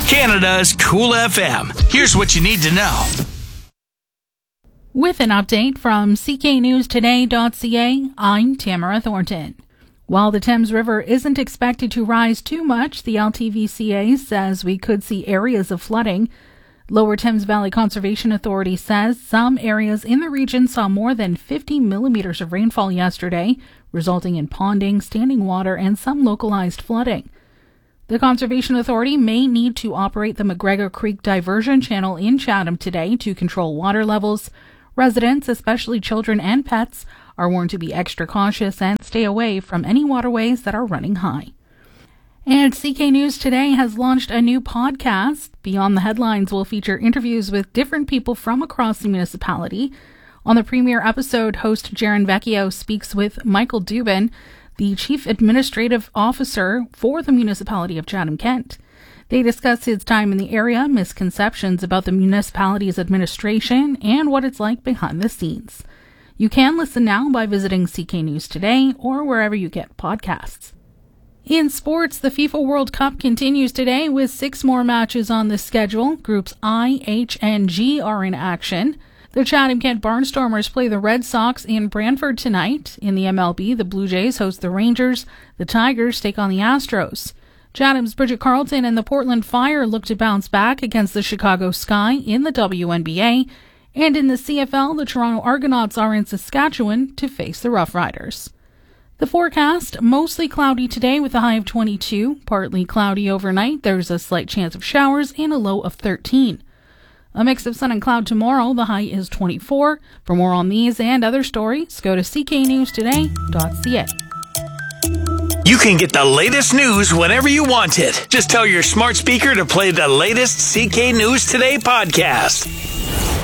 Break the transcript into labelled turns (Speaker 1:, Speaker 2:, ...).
Speaker 1: Canada's Cool FM. Here's what you need to know.
Speaker 2: With an update from cknewstoday.ca, I'm Tamara Thornton. While the Thames River isn't expected to rise too much, the LTVCA says we could see areas of flooding. Lower Thames Valley Conservation Authority says some areas in the region saw more than 50 millimeters of rainfall yesterday, resulting in ponding, standing water, and some localized flooding. The Conservation Authority may need to operate the McGregor Creek diversion channel in Chatham today to control water levels. Residents, especially children and pets, are warned to be extra cautious and stay away from any waterways that are running high. And CK News Today has launched a new podcast. Beyond the Headlines will feature interviews with different people from across the municipality. On the premiere episode, host Jaron Vecchio speaks with Michael Dubin, the Chief Administrative Officer for the municipality of Chatham-Kent. They discuss his time in the area, misconceptions about the municipality's administration, and what it's like behind the scenes. You can listen now by visiting CK News Today or wherever you get podcasts. In sports, the FIFA World Cup continues today with 6 more matches on the schedule. Groups I, H, and G are in action. The Chatham-Kent Barnstormers play the Red Sox in Brantford tonight. In the MLB, the Blue Jays host the Rangers. The Tigers take on the Astros. Chatham's Bridget Carlton and the Portland Fire look to bounce back against the Chicago Sky in the WNBA. And in the CFL, the Toronto Argonauts are in Saskatchewan to face the Rough Riders. The forecast, mostly cloudy today with a high of 22. Partly cloudy overnight. There's a slight chance of showers and a low of 13. A mix of sun and cloud tomorrow. The high is 24. For more on these and other stories, go to cknewstoday.ca.
Speaker 1: You can get the latest news whenever you want it. Just tell your smart speaker to play the latest CK News Today podcast.